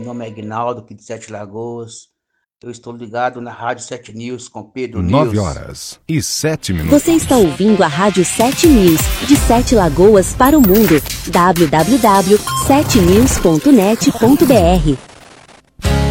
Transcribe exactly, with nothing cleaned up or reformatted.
nome é Aguinaldo, aqui de Sete Lagoas. Eu estou ligado na Rádio Sete News com Pedro Nove News. horas e sete minutos. Você está ouvindo a Rádio Sete News, de Sete Lagoas para o mundo. w w w ponto sete news ponto net ponto b r